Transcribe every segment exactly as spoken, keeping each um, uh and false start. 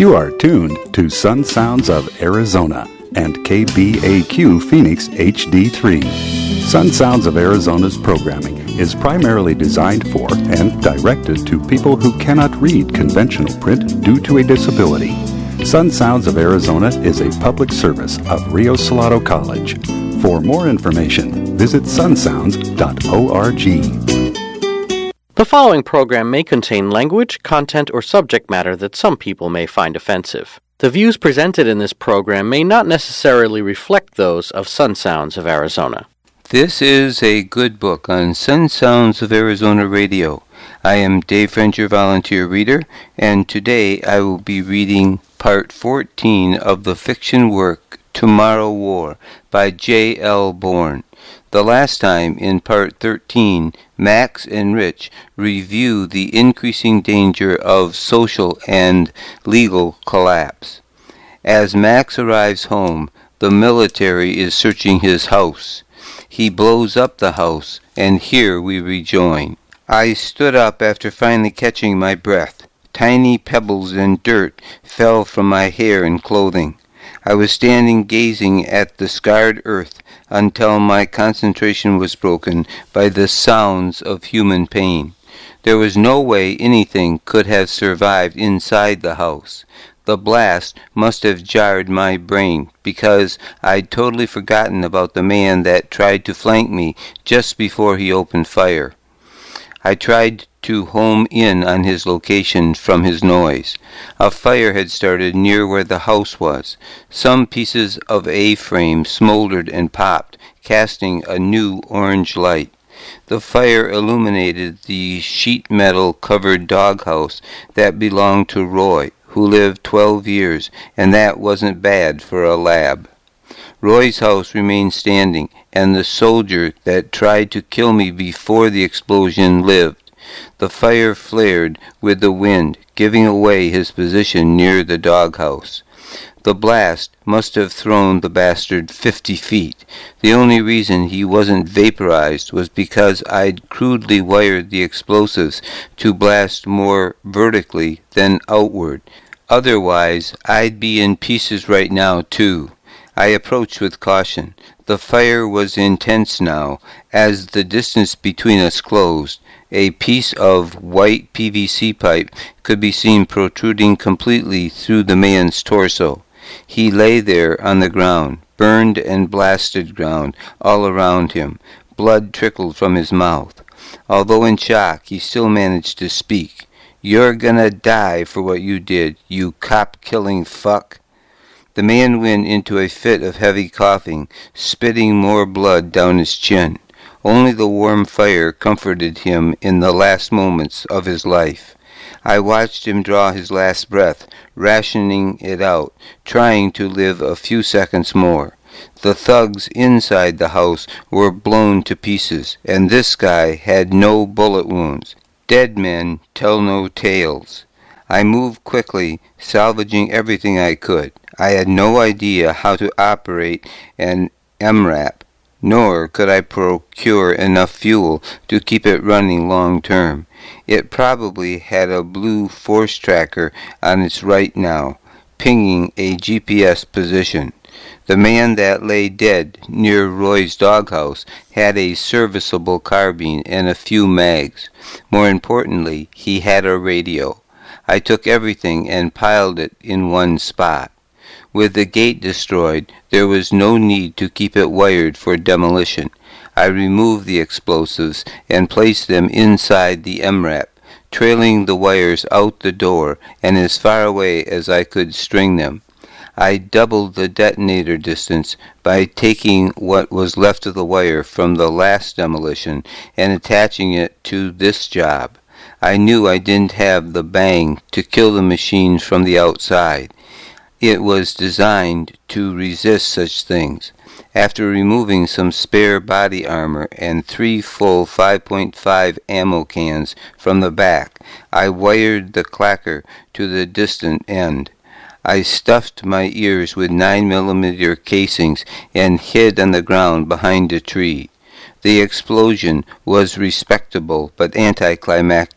You are tuned to Sun Sounds of Arizona and K B A Q Phoenix H D three. Sun Sounds of Arizona's programming is primarily designed for and directed to people who cannot read conventional print due to a disability. Sun Sounds of Arizona is a public service of Rio Salado College. For more information, visit sun sounds dot org. The following program may contain language, content, or subject matter that some people may find offensive. The views presented in this program may not necessarily reflect those of Sun Sounds of Arizona. This is a good book on Sun Sounds of Arizona Radio. I am Dave French, your volunteer reader, and today I will be reading Part fourteen of the fiction work Tomorrow War by J L Bourne. The last time, in Part thirteen, Max and Rich review the increasing danger of social and legal collapse. As Max arrives home, the military is searching his house. He blows up the house, and here we rejoin. I stood up after finally catching my breath. Tiny pebbles and dirt fell from my hair and clothing. I was standing gazing at the scarred earth until my concentration was broken by the sounds of human pain. There was no way anything could have survived inside the house. The blast must have jarred my brain because I'd totally forgotten about the man that tried to flank me just before he opened fire. I tried to home in on his location from his noise. A fire had started near where the house was. Some pieces of A-frame smoldered and popped, casting a new orange light. The fire illuminated the sheet metal covered doghouse that belonged to Roy, who lived twelve years, and that wasn't bad for a lab. Roy's house remained standing, and the soldier that tried to kill me before the explosion lived. The fire flared with the wind, giving away his position near the doghouse. The blast must have thrown the bastard fifty feet. The only reason he wasn't vaporized was because I'd crudely wired the explosives to blast more vertically than outward. Otherwise, I'd be in pieces right now, too. I approached with caution. The fire was intense now. As the distance between us closed, a piece of white P V C pipe could be seen protruding completely through the man's torso. He lay there on the ground, burned and blasted ground all around him. Blood trickled from his mouth. Although in shock, he still managed to speak. "You're gonna die for what you did, you cop-killing fuck." The man went into a fit of heavy coughing, spitting more blood down his chin. Only the warm fire comforted him in the last moments of his life. I watched him draw his last breath, rationing it out, trying to live a few seconds more. The thugs inside the house were blown to pieces, and this guy had no bullet wounds. Dead men tell no tales. I moved quickly, salvaging everything I could. I had no idea how to operate an M RAP, nor could I procure enough fuel to keep it running long term. It probably had a blue force tracker on its right now, pinging a G P S position. The man that lay dead near Roy's doghouse had a serviceable carbine and a few mags. More importantly, he had a radio. I took everything and piled it in one spot. With the gate destroyed, there was no need to keep it wired for demolition. I removed the explosives and placed them inside the M RAP, trailing the wires out the door and as far away as I could string them. I doubled the detonator distance by taking what was left of the wire from the last demolition and attaching it to this job. I knew I didn't have the bang to kill the machine from the outside. It was designed to resist such things. After removing some spare body armor and three full five point five ammo cans from the back, I wired the clacker to the distant end. I stuffed my ears with nine millimeter casings and hid on the ground behind a tree. The explosion was respectable but anticlimactic.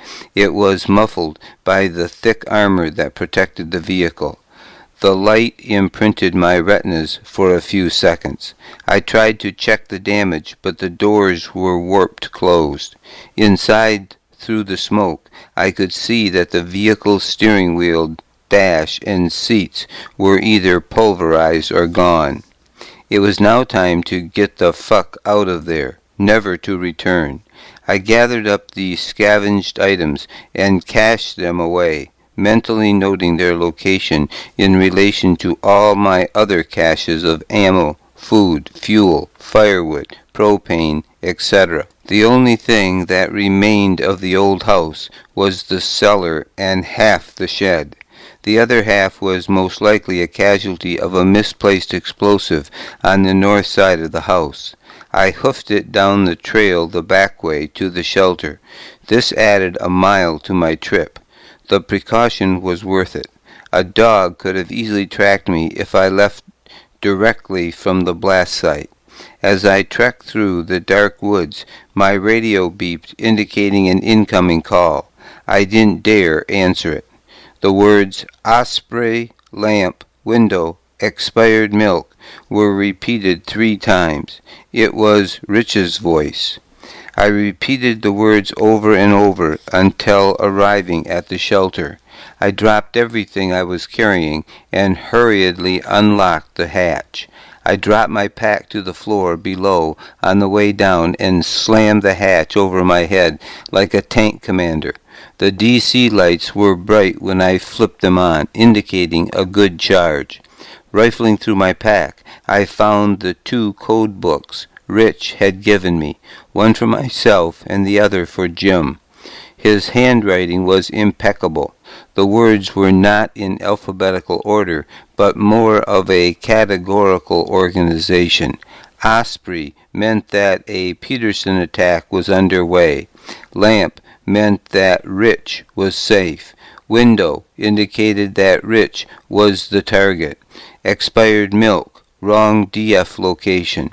It was muffled by the thick armor that protected the vehicle. The light imprinted my retinas for a few seconds. I tried to check the damage, but the doors were warped closed. Inside, through the smoke, I could see that the vehicle's steering wheel, dash, and seats were either pulverized or gone. It was now time to get the fuck out of there, never to return. I gathered up the scavenged items and cached them away, mentally noting their location in relation to all my other caches of ammo, food, fuel, firewood, propane, et cetera. The only thing that remained of the old house was the cellar and half the shed. The other half was most likely a casualty of a misplaced explosive on the north side of the house. I hoofed it down the trail the back way to the shelter. This added a mile to my trip. The precaution was worth it. A dog could have easily tracked me if I left directly from the blast site. As I trekked through the dark woods, my radio beeped, indicating an incoming call. I didn't dare answer it. The words Osprey, lamp, window, expired milk were repeated three times. It was Rich's voice. I repeated the words over and over until arriving at the shelter. I dropped everything I was carrying and hurriedly unlocked the hatch. I dropped my pack to the floor below on the way down and slammed the hatch over my head like a tank commander. The D C lights were bright when I flipped them on, indicating a good charge. Rifling through my pack, I found the two code books Rich had given me, one for myself and the other for Jim. His handwriting was impeccable. The words were not in alphabetical order, but more of a categorical organization. Osprey meant that a Peterson attack was underway. Lamp meant that Rich was safe. Window indicated that Rich was the target. Expired milk, wrong D F location.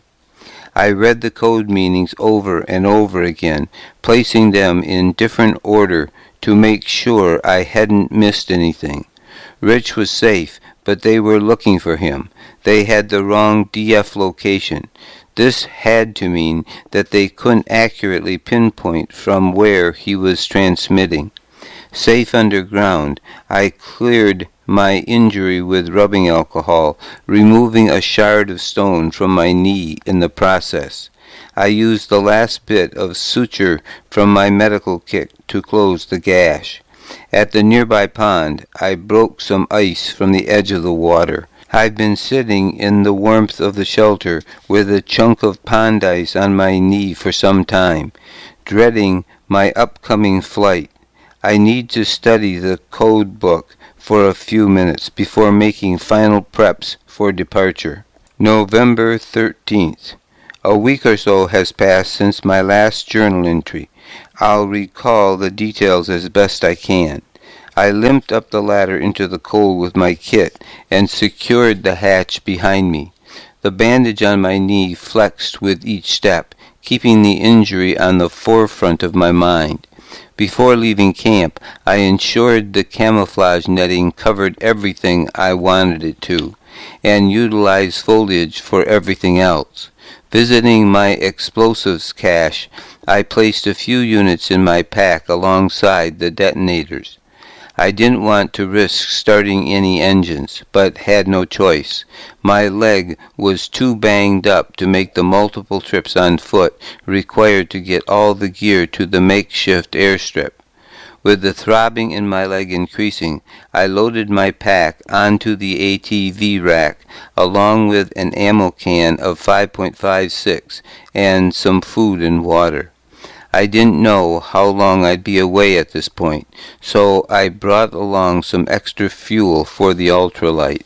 I read the code meanings over and over again, placing them in different order to make sure I hadn't missed anything. Rich was safe, but they were looking for him. They had the wrong D F location. This had to mean that they couldn't accurately pinpoint from where he was transmitting. Safe underground, I cleared my injury with rubbing alcohol, removing a shard of stone from my knee in the process. I used the last bit of suture from my medical kit to close the gash. At the nearby pond, I broke some ice from the edge of the water. I've been sitting in the warmth of the shelter with a chunk of pond ice on my knee for some time, dreading my upcoming flight. I need to study the code book for a few minutes before making final preps for departure. November thirteenth. A week or so has passed since my last journal entry. I'll recall the details as best I can. I limped up the ladder into the cold with my kit and secured the hatch behind me. The bandage on my knee flexed with each step, keeping the injury on the forefront of my mind. Before leaving camp, I ensured the camouflage netting covered everything I wanted it to, and utilized foliage for everything else. Visiting my explosives cache, I placed a few units in my pack alongside the detonators. I didn't want to risk starting any engines, but had no choice. My leg was too banged up to make the multiple trips on foot required to get all the gear to the makeshift airstrip. With the throbbing in my leg increasing, I loaded my pack onto the A T V rack, along with an ammo can of five point five six and some food and water. I didn't know how long I'd be away at this point, so I brought along some extra fuel for the ultralight.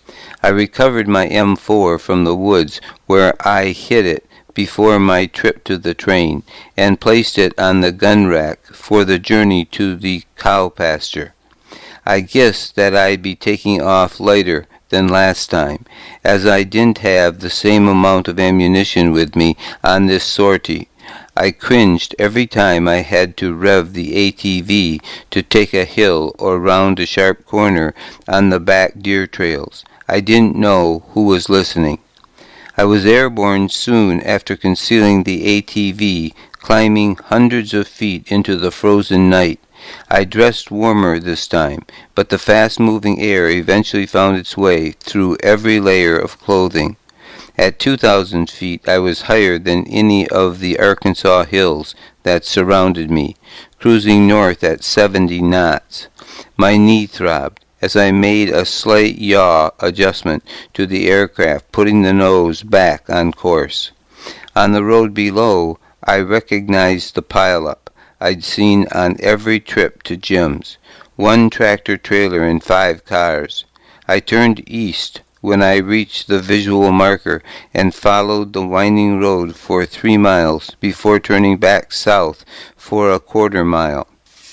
I recovered my M four from the woods where I hid it before my trip to the train, and placed it on the gun rack for the journey to the cow pasture. I guessed that I'd be taking off lighter than last time, as I didn't have the same amount of ammunition with me on this sortie. I cringed every time I had to rev the A T V to take a hill or round a sharp corner on the back deer trails. I didn't know who was listening. I was airborne soon after concealing the A T V, climbing hundreds of feet into the frozen night. I dressed warmer this time, but the fast-moving air eventually found its way through every layer of clothing. At two thousand feet, I was higher than any of the Arkansas hills that surrounded me, cruising north at seventy knots. My knee throbbed as I made a slight yaw adjustment to the aircraft, putting the nose back on course. On the road below, I recognized the pileup I'd seen on every trip to Jim's. One tractor-trailer and five cars. I turned east when I reached the visual marker and followed the winding road for three miles before turning back south for a quarter mile.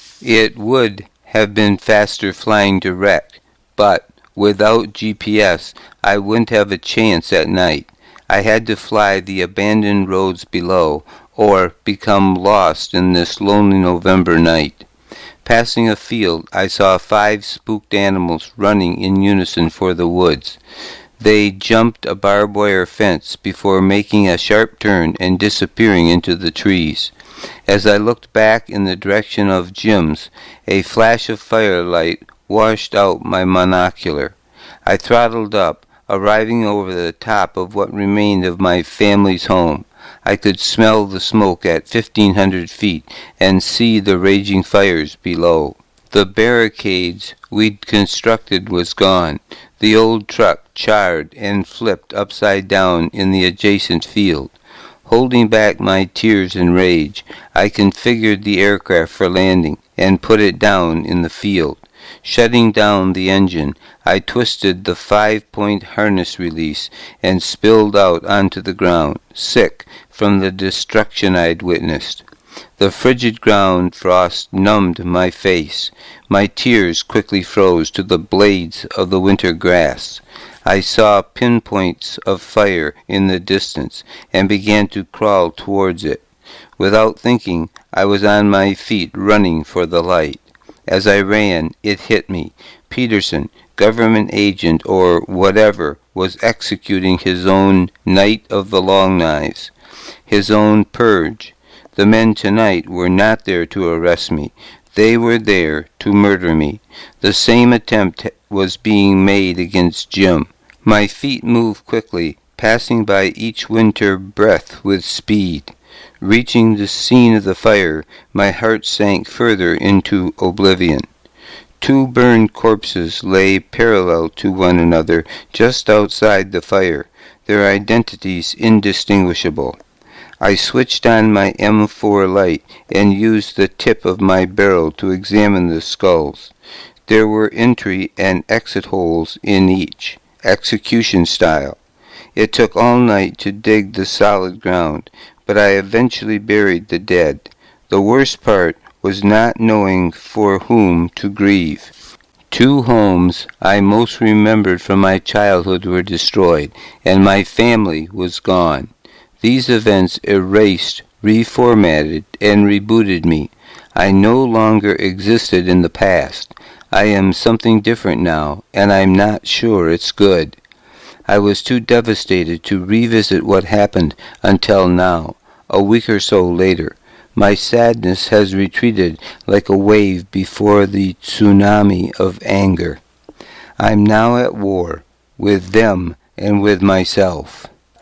It would have been faster flying direct, but without G P S I wouldn't have a chance at night. I had to fly the abandoned roads below or become lost in this lonely November night. Passing a field, I saw five spooked animals running in unison for the woods. They jumped a barbed wire fence before making a sharp turn and disappearing into the trees. As I looked back in the direction of Jim's, a flash of firelight washed out my monocular. I throttled up, arriving over the top of what remained of my family's home. I could smell the smoke at fifteen hundred feet and see the raging fires below. The barricades we'd constructed was gone. The old truck charred and flipped upside down in the adjacent field. Holding back my tears and rage, I configured the aircraft for landing and put it down in the field. Shutting down the engine, I twisted the five-point harness release and spilled out onto the ground, sick from the destruction I'd witnessed. The frigid ground frost numbed my face. My tears quickly froze to the blades of the winter grass. I saw pinpoints of fire in the distance and began to crawl towards it. Without thinking, I was on my feet running for the light. As I ran, it hit me. Peterson, government agent or whatever, was executing his own Night of the Long Knives, his own purge. The men tonight were not there to arrest me. They were there to murder me. The same attempt was being made against Jim. My feet moved quickly, passing by each winter breath with speed. Reaching the scene of the fire, my heart sank further into oblivion. Two burned corpses lay parallel to one another just outside the fire, their identities indistinguishable. I switched on my M four light and used the tip of my barrel to examine the skulls. There were entry and exit holes in each, execution style. It took all night to dig the solid ground, but I eventually buried the dead. The worst part was not knowing for whom to grieve. Two homes I most remembered from my childhood were destroyed, and my family was gone. These events erased, reformatted, and rebooted me. I no longer existed in the past. I am something different now, and I'm not sure it's good. I was too devastated to revisit what happened until now, a week or so later. My sadness has retreated like a wave before the tsunami of anger. I'm now at war, with them and with myself.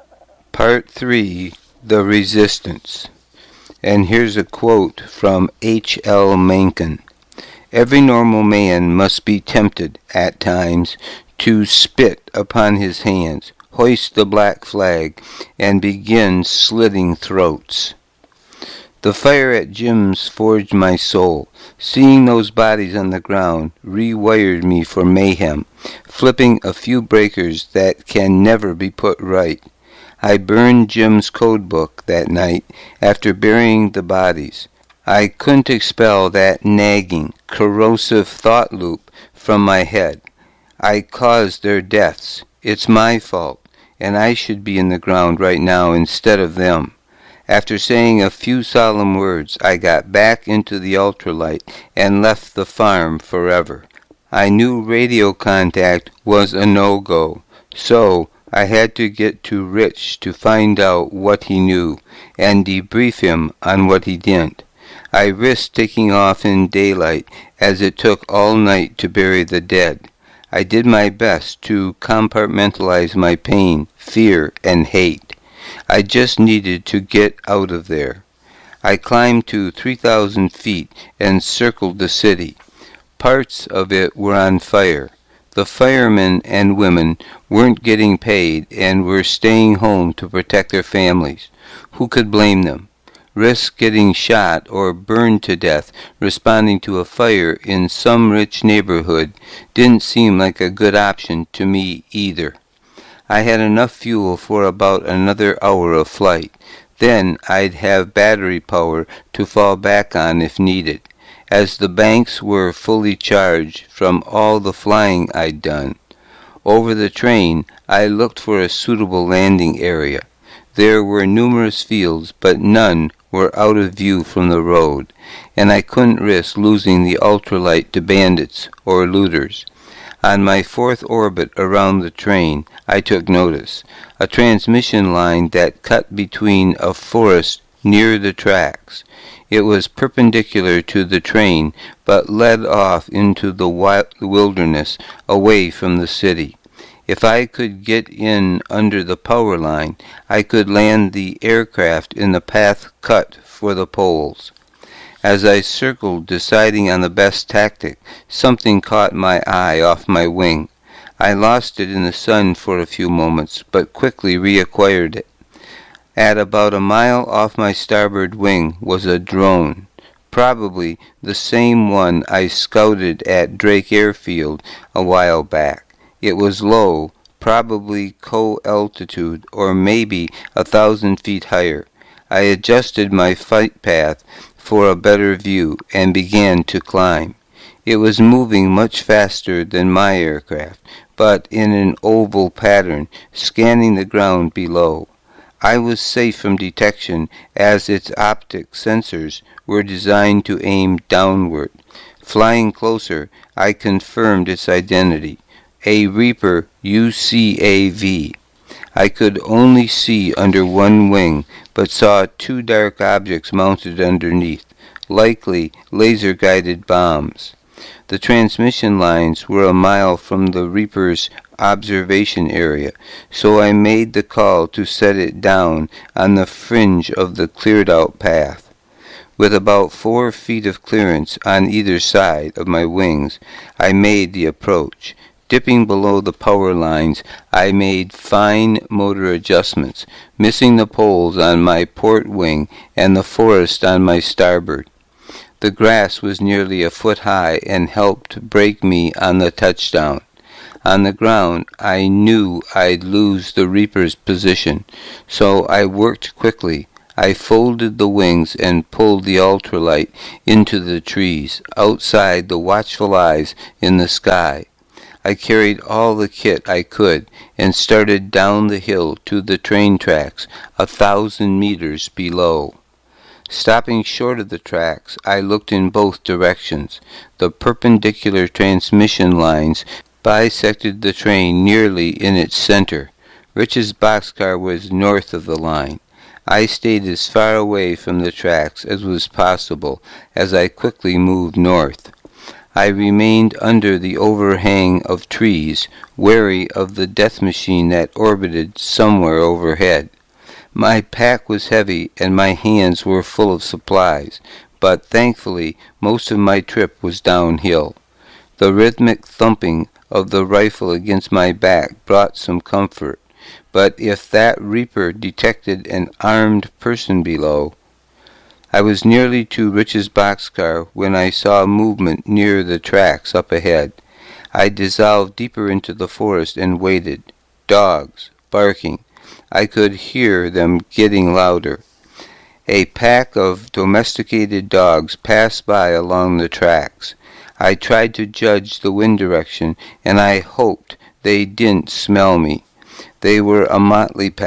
Part three, The Resistance. And here's a quote from H L Mencken. Every normal man must be tempted, at times, to spit upon his hands, hoist the black flag, and begin slitting throats. The fire at Jim's forged my soul. Seeing those bodies on the ground rewired me for mayhem, flipping a few breakers that can never be put right. I burned Jim's code book that night after burying the bodies. I couldn't expel that nagging, corrosive thought loop from my head. I caused their deaths. It's my fault, and I should be in the ground right now instead of them. After saying a few solemn words, I got back into the ultralight and left the farm forever. I knew radio contact was a no-go, so I had to get to Rich to find out what he knew and debrief him on what he didn't. I risked taking off in daylight, as it took all night to bury the dead. I did my best to compartmentalize my pain, fear, and hate. I just needed to get out of there. I climbed to three thousand feet and circled the city. Parts of it were on fire. The firemen and women weren't getting paid and were staying home to protect their families. Who could blame them? Risk getting shot or burned to death responding to a fire in some rich neighborhood didn't seem like a good option to me either. I had enough fuel for about another hour of flight. Then I'd have battery power to fall back on if needed, as the banks were fully charged from all the flying I'd done. Over the train, I looked for a suitable landing area. There were numerous fields, but none were out of view from the road, and I couldn't risk losing the ultralight to bandits or looters. On my fourth orbit around the train, I took notice. A transmission line that cut between a forest near the tracks. It was perpendicular to the train, but led off into the wilderness away from the city. If I could get in under the power line, I could land the aircraft in the path cut for the poles. As I circled, deciding on the best tactic, something caught my eye off my wing. I lost it in the sun for a few moments, but quickly reacquired it. At about a mile off my starboard wing was a drone, probably the same one I scouted at Drake Airfield a while back. It was low, probably co-altitude, or maybe a thousand feet higher. I adjusted my flight path for a better view and began to climb. It was moving much faster than my aircraft, but in an oval pattern, scanning the ground below. I was safe from detection, as its optic sensors were designed to aim downward. Flying closer, I confirmed its identity. A Reaper U C A V. I could only see under one wing, but saw two dark objects mounted underneath, likely laser-guided bombs. The transmission lines were a mile from the Reaper's observation area, so I made the call to set it down on the fringe of the cleared-out path. With about four feet of clearance on either side of my wings, I made the approach. Dipping below the power lines, I made fine motor adjustments, missing the poles on my port wing and the forest on my starboard. The grass was nearly a foot high and helped break me on the touchdown. On the ground, I knew I'd lose the Reaper's position, so I worked quickly. I folded the wings and pulled the ultralight into the trees, outside the watchful eyes in the sky. I carried all the kit I could and started down the hill to the train tracks, a thousand meters below. Stopping short of the tracks, I looked in both directions. The perpendicular transmission lines bisected the train nearly in its center. Rich's boxcar was north of the line. I stayed as far away from the tracks as was possible as I quickly moved north. I remained under the overhang of trees, wary of the death machine that orbited somewhere overhead. My pack was heavy and my hands were full of supplies, but thankfully most of my trip was downhill. The rhythmic thumping of the rifle against my back brought some comfort, but if that Reaper detected an armed person below, I was nearly to Rich's boxcar when I saw movement near the tracks up ahead. I dissolved deeper into the forest and waited. Dogs, barking. I could hear them getting louder. A pack of domesticated dogs passed by along the tracks. I tried to judge the wind direction, and I hoped they didn't smell me. They were a motley pack.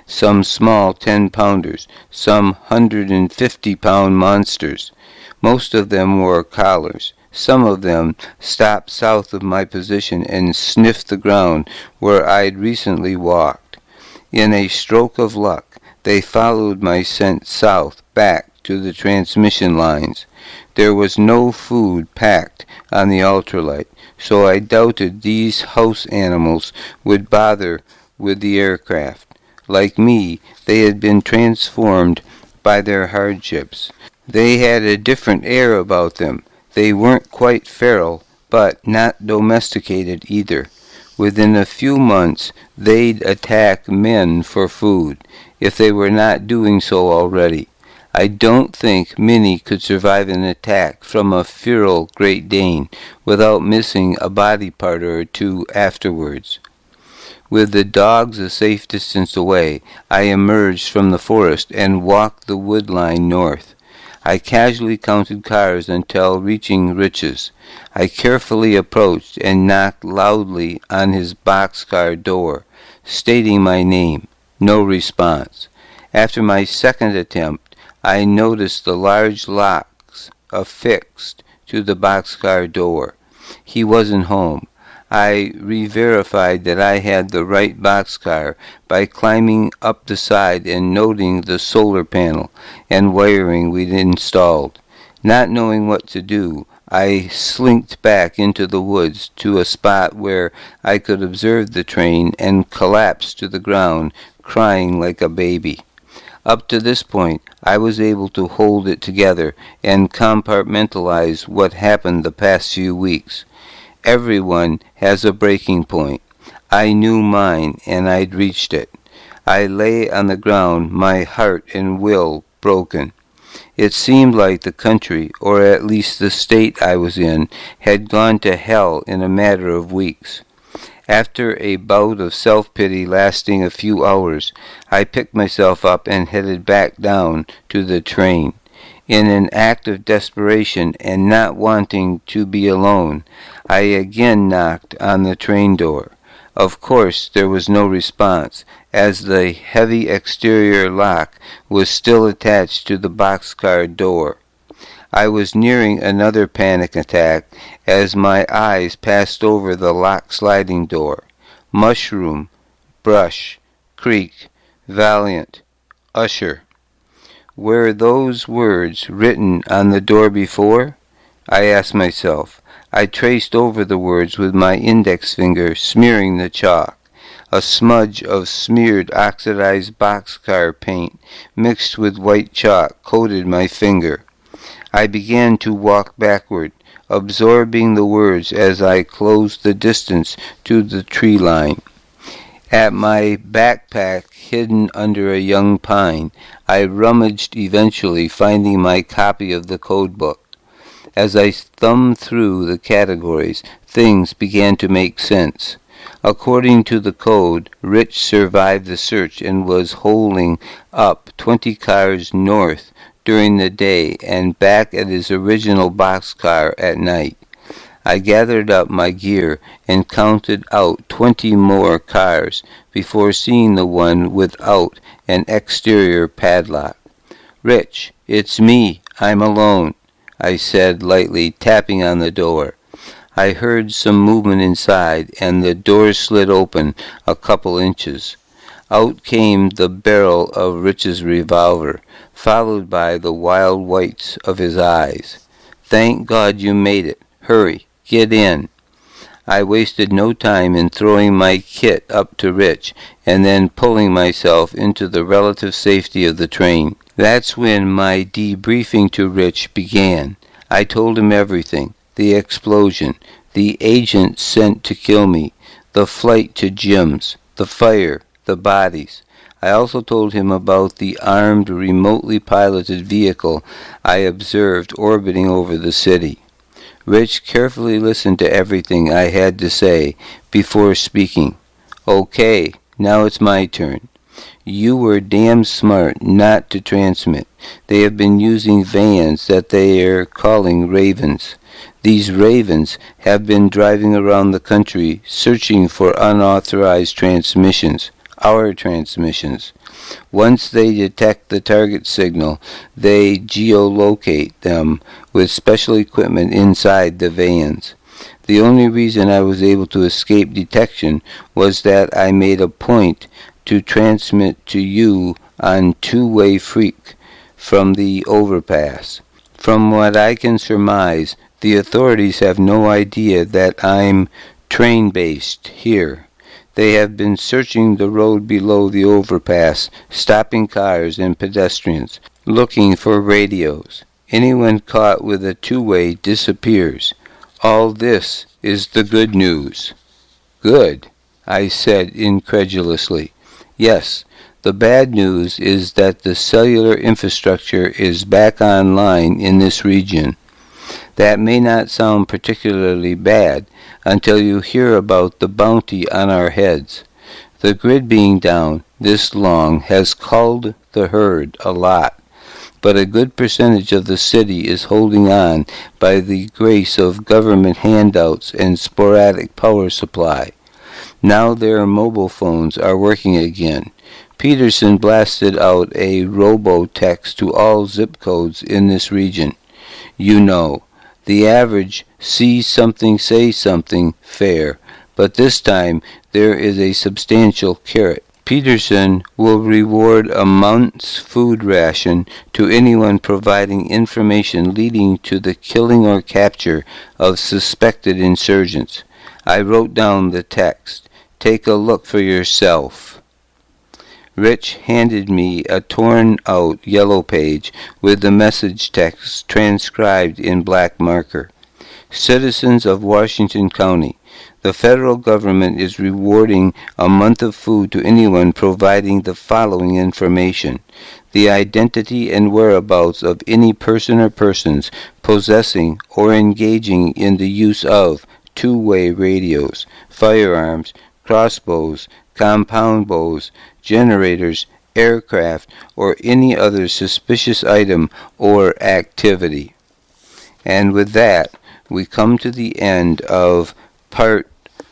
some small ten-pounders, some hundred and fifty-pound monsters. Most of them wore collars. Some of them stopped south of my position and sniffed the ground where I'd recently walked. In a stroke of luck, they followed my scent south back to the transmission lines. There was no food packed on the ultralight, so I doubted these house animals would bother with the aircraft. Like me, they had been transformed by their hardships. They had a different air about them. They weren't quite feral, but not domesticated either. Within a few months, they'd attack men for food, if they were not doing so already. I don't think Minnie could survive an attack from a feral Great Dane without missing a body part or two afterwards. With the dogs a safe distance away, I emerged from the forest and walked the wood line north. I casually counted cars until reaching Rich's. I carefully approached and knocked loudly on his boxcar door, stating my name. No response. After my second attempt, I noticed the large locks affixed to the boxcar door. He wasn't home. I re-verified that I had the right boxcar by climbing up the side and noting the solar panel and wiring we'd installed. Not knowing what to do, I slinked back into the woods to a spot where I could observe the train and collapsed to the ground, crying like a baby. Up to this point, I was able to hold it together and compartmentalize what happened the past few weeks. Everyone has a breaking point. I knew mine, and I'd reached it. I lay on the ground, my heart and will broken. It seemed like the country, or at least the state I was in, had gone to hell in a matter of weeks. After a bout of self-pity lasting a few hours, I picked myself up and headed back down to the train. In an act of desperation and not wanting to be alone, I again knocked on the train door. Of course, there was no response, as the heavy exterior lock was still attached to the boxcar door. I was nearing another panic attack as my eyes passed over the lock sliding door. Mushroom, Brush, Creek, Valiant, Usher. Were those words written on the door before? I asked myself. I traced over the words with my index finger, smearing the chalk. A smudge of smeared oxidized boxcar paint mixed with white chalk coated my finger. I began to walk backward, absorbing the words as I closed the distance to the tree line. At my backpack hidden under a young pine, I rummaged eventually, finding my copy of the code book. As I thumbed through the categories, things began to make sense. According to the code, Rich survived the search and was holding up twenty cars north during the day and back at his original boxcar at night. I gathered up my gear and counted out twenty more cars before seeing the one without an exterior padlock. "Rich, it's me. I'm alone," I said lightly, tapping on the door. I heard some movement inside, and the door slid open a couple inches. Out came the barrel of Rich's revolver, followed by the wild whites of his eyes. "Thank God you made it. Hurry. Get in." I wasted no time in throwing my kit up to Rich and then pulling myself into the relative safety of the train. That's when my debriefing to Rich began. I told him everything. The explosion, the agent sent to kill me, the flight to Jim's, the fire, the bodies. I also told him about the armed, remotely piloted vehicle I observed orbiting over the city. Rich carefully listened to everything I had to say before speaking. "Okay, now it's my turn. You were damn smart not to transmit. They have been using vans that they are calling Ravens. These Ravens have been driving around the country searching for unauthorized transmissions. our transmissions. Once they detect the target signal, they geolocate them with special equipment inside the vans. The only reason I was able to escape detection was that I made a point to transmit to you on two-way freak from the overpass. From what I can surmise, the authorities have no idea that I'm train-based here. They have been searching the road below the overpass, stopping cars and pedestrians, looking for radios. Anyone caught with a two-way disappears. All this is the good news. Good, I said incredulously. Yes, the bad news is that the cellular infrastructure is back online in this region. That may not sound particularly bad until you hear about the bounty on our heads. The grid being down this long has culled the herd a lot, but a good percentage of the city is holding on by the grace of government handouts and sporadic power supply. Now their mobile phones are working again. Peterson blasted out a robo-text to all zip codes in this region. You know, the average see something, say something fare, but this time there is a substantial carrot. Peterson will reward a month's food ration to anyone providing information leading to the killing or capture of suspected insurgents. I wrote down the text. Take a look for yourself. Rich handed me a torn-out yellow page with the message text transcribed in black marker. Citizens of Washington County, the federal government is rewarding a month of food to anyone providing the following information: the identity and whereabouts of any person or persons possessing or engaging in the use of two-way radios, firearms, crossbows, compound bows, generators, aircraft, or any other suspicious item or activity. And with that, we come to the end of part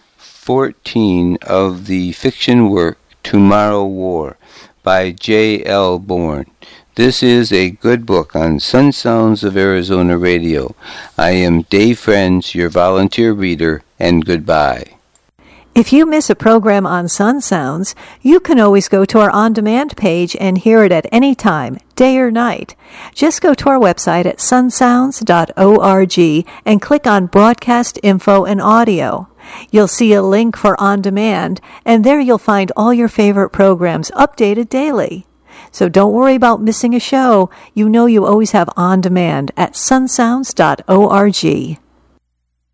fourteen of the fiction work Tomorrow War by J L Bourne. This is a good book on Sun Sounds of Arizona Radio. I am Dave Friends, your volunteer reader, and goodbye. If you miss a program on Sun Sounds, you can always go to our on-demand page and hear it at any time, day or night. Just go to our website at sun sounds dot org and click on Broadcast Info and Audio. You'll see a link for On Demand, and there you'll find all your favorite programs updated daily. So don't worry about missing a show. You know you always have On Demand at sun sounds dot org.